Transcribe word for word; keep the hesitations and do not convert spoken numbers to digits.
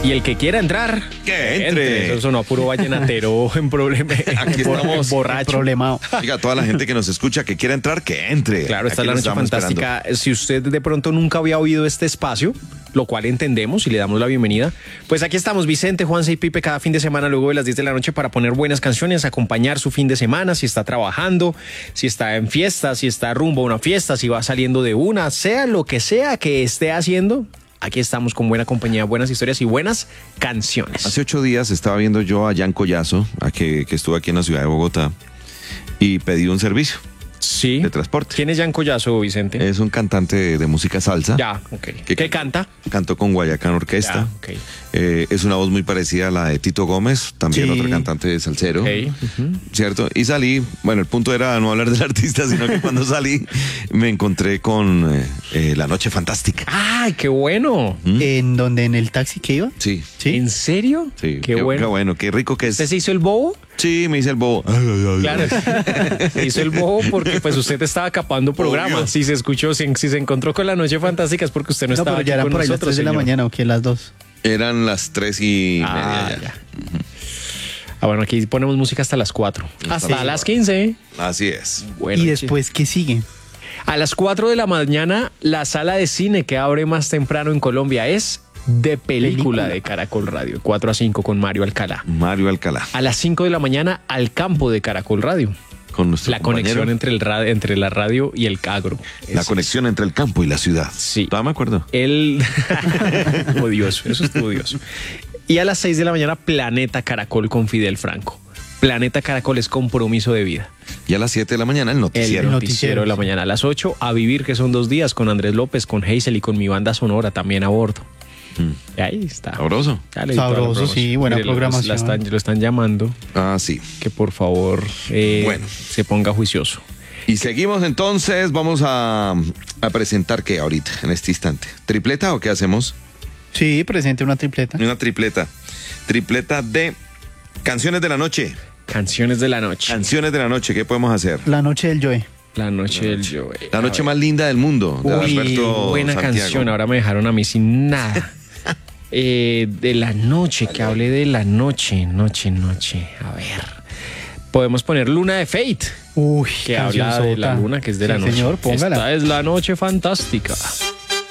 Y el que quiera entrar, que entre. Eso sonó a puro vallenatero en problema. Aquí estamos borracho. Problemado. Diga, toda la gente que nos escucha, que quiera entrar, que entre. Claro, esta Aquí es la lo noche estamos fantástica. esperando. Si usted de pronto nunca había oído este espacio, lo cual entendemos y le damos la bienvenida, pues aquí estamos Vicente, Juanse y Pipe cada fin de semana luego de las diez de la noche para poner buenas canciones, acompañar su fin de semana, si está trabajando, si está en fiesta, si está rumbo a una fiesta, si va saliendo de una, sea lo que sea que esté haciendo. Aquí estamos con buena compañía, buenas historias y buenas canciones. Hace ocho días estaba viendo yo a Jan Collazo, a que, que estuvo aquí en la ciudad de Bogotá, y pedí un servicio Sí. de transporte. ¿Quién es Jan Collazo, Vicente? Es un cantante de, de música salsa. Ya, ok. ¿Qué, ¿Qué canta? Cantó con Guayacán Orquesta. Ya, ok. Eh, es una voz muy parecida a la de Tito Gómez, también Sí. otro cantante de salsero. Ok, ujú. ¿Cierto? Y salí, bueno, el punto era no hablar del artista, sino que cuando salí me encontré con eh, eh, La Noche Fantástica. ¡Ay, qué bueno! ¿En donde en el taxi que iba? Sí, Sí. ¿En serio? sí. Qué, bueno. Qué bueno, qué rico que ¿Usted es. se hizo el bobo? Sí, me hice el bobo. Ay, ay, ay. Claro, se hizo el bobo porque pues usted estaba capando programa. Obvio. Si se escuchó, si, si se encontró con La Noche Fantástica es porque usted no, No, estaba pero ya aquí eran con por ahí las nosotros, tres de la señor. mañana o que las dos. Eran las tres y Ah, media ya. ya. Ah, bueno, aquí ponemos música hasta las cuatro. Hasta las las quince. Así es. Bueno, ¿Y después qué sigue? a las cuatro de la mañana, la sala de cine que abre más temprano en Colombia es de película, Película. de Caracol Radio. cuatro a cinco con Mario Alcalá. Mario Alcalá, A las cinco de la mañana, al campo de Caracol Radio. con nuestro La compañero. conexión entre, el ra- entre la radio y el agro. La Es- conexión entre el campo y la ciudad. Sí. Todavía me acuerdo. Él. Odioso, eso es odioso. Y a las seis de la mañana, Planeta Caracol con Fidel Franco. Planeta Caracol es compromiso de vida. Y a las siete de la mañana el El noticiero. noticiero de la mañana. A las ocho, A Vivir, que son dos días, con Andrés López, con Hazel y con mi banda sonora también a bordo. Y ahí está. Sabroso. Ya le di toda la Sabroso, promoción. sí, buena Mire, los- programación. la están- lo están llamando, Ah, sí. que por favor eh, Bueno. se ponga juicioso. Y seguimos entonces, vamos a, a presentar qué ahorita, en este instante. ¿Tripleta o qué hacemos? Sí, presente una tripleta. Una tripleta. Tripleta de canciones de la noche. Canciones de la noche. Canciones de la noche, ¿qué podemos hacer? La noche del Joe. La noche del Joe. La A noche ver. más linda del mundo. De Uy, Alberto buena Santiago. canción. Ahora me dejaron a mí sin nada. Eh, de la noche, que hable de la noche, noche, noche. A ver. Podemos poner Luna de Fate, Uy, que habla de la cancionzota. luna, que es de la Sí, noche. señor, póngala. Esta es la noche fantástica.